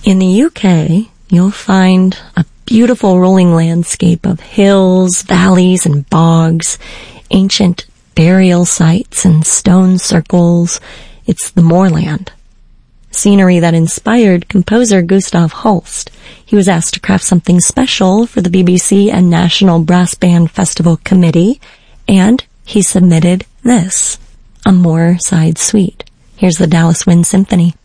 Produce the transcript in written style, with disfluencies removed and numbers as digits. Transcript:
In the UK, you'll find a beautiful rolling landscape of hills, valleys, and bogs, ancient burial sites and stone circles. It's the moorland. Scenery that inspired composer Gustav Holst. He was asked to craft something special for the BBC and National Brass Band Festival Committee, and he submitted this, a Moorside Suite. Here's the Dallas Wind Symphony.